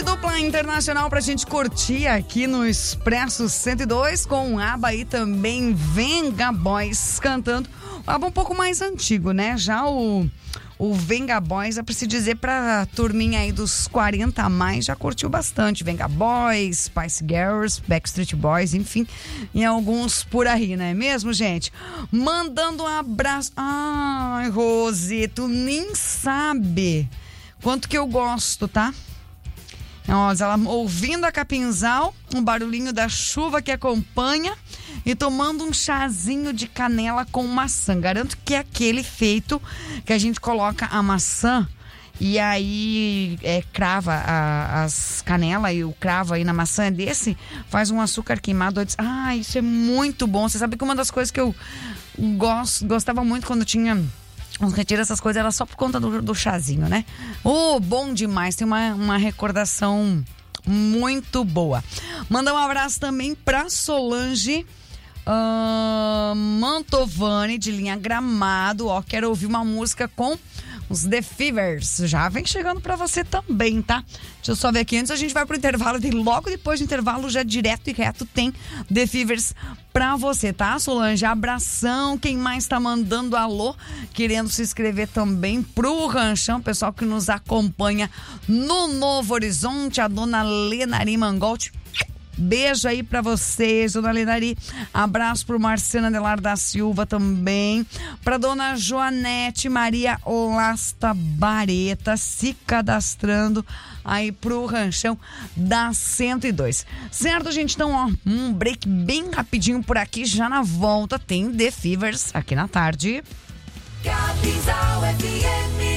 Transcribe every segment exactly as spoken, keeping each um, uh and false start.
Grande dupla internacional pra gente curtir aqui no Expresso cento e dois com ABBA e também Venga Boys cantando. O ABBA um pouco mais antigo, né? Já o, o Venga Boys, é pra se dizer pra turminha aí dos quarenta a mais, já curtiu bastante. Venga Boys, Spice Girls, Backstreet Boys, enfim, e alguns por aí, não é mesmo, gente? Mandando um abraço. Ai, Rose, tu nem sabe quanto que eu gosto, tá? Nossa, ela ouvindo a Capinzal, um barulhinho da chuva que acompanha e tomando um chazinho de canela com maçã. Garanto que é aquele feito que a gente coloca a maçã e aí é, crava a, as canelas e o cravo aí na maçã é desse, faz um açúcar queimado. Eu disse, ah, isso é muito bom. Você sabe que uma das coisas que eu gosto, gostava muito quando tinha uns retiros, essas coisas, era só por conta do, do chazinho, né? Oh, bom demais, tem uma, uma recordação muito boa. Mandar um abraço também pra Solange uh, Mantovani, de Linha Gramado. Ó, quero ouvir uma música com os The Fevers. Já vem chegando pra você também, tá? Deixa eu só ver aqui, antes a gente vai pro intervalo e logo depois do intervalo, já direto e reto, tem The Fevers pra você, tá, Solange? Abração. Quem mais tá mandando alô, querendo se inscrever também pro Ranchão, pessoal que nos acompanha no Novo Horizonte, a dona Lenari Mangolte. Beijo aí pra vocês, dona Lenari. Abraço pro Marcelo Adelar da Silva também. Pra dona Joanete Maria Lasta Bareta, se cadastrando aí pro Ranchão da cento e dois. Certo, gente? Então, ó, um break bem rapidinho por aqui. Já na volta tem The Fevers aqui na tarde. Capinzal F M.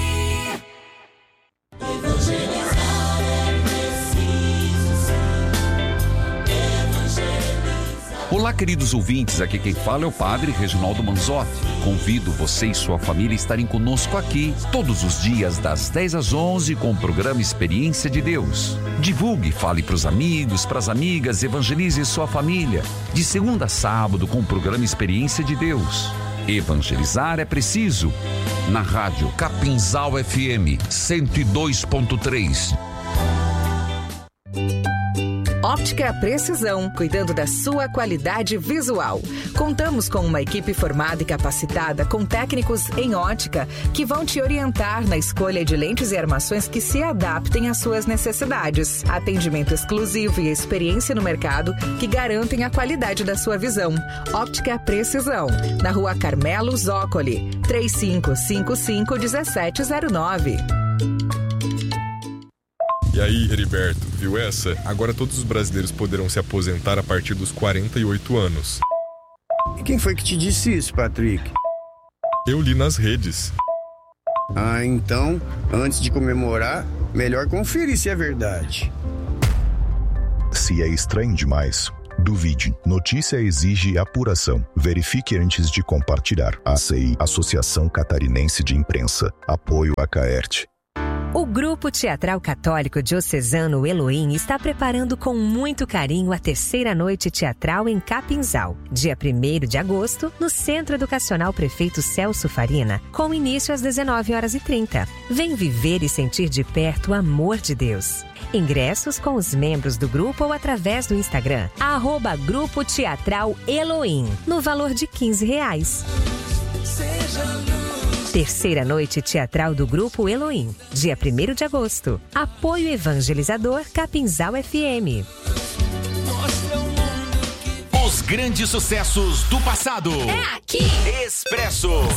Olá, queridos ouvintes, aqui quem fala é o Padre Reginaldo Manzotti. Convido você e sua família a estarem conosco aqui todos os dias das dez às onze com o programa Experiência de Deus. Divulgue, fale para os amigos, para as amigas, evangelize sua família. De segunda a sábado com o programa Experiência de Deus. Evangelizar é preciso. Na rádio Capinzal F M cento e dois ponto três. Óptica Precisão, cuidando da sua qualidade visual. Contamos com uma equipe formada e capacitada com técnicos em ótica que vão te orientar na escolha de lentes e armações que se adaptem às suas necessidades. Atendimento exclusivo e experiência no mercado que garantem a qualidade da sua visão. Óptica Precisão, na rua Carmelo Zócoli, três cinco cinco cinco, um sete zero nove. E aí, Heriberto, viu essa? Agora todos os brasileiros poderão se aposentar a partir dos quarenta e oito anos. E quem foi que te disse isso, Patrick? Eu li nas redes. Ah, então, antes de comemorar, melhor conferir se é verdade. Se é estranho demais, duvide. Notícia exige apuração. Verifique antes de compartilhar. A C I, Associação Catarinense de Imprensa. Apoio a Caerte. O Grupo Teatral Católico Diocesano Elohim está preparando com muito carinho a terceira noite teatral em Capinzal, dia primeiro de agosto, no Centro Educacional Prefeito Celso Farina, com início às dezenove horas e trinta. Vem viver e sentir de perto o amor de Deus. Ingressos com os membros do grupo ou através do Instagram, arroba Grupo Teatral Elohim, no valor de quinze reais. Seja luz. Terceira noite teatral do Grupo Elohim, dia primeiro de agosto. Apoio evangelizador Capinzal F M. Os grandes sucessos do passado. É aqui. Expresso.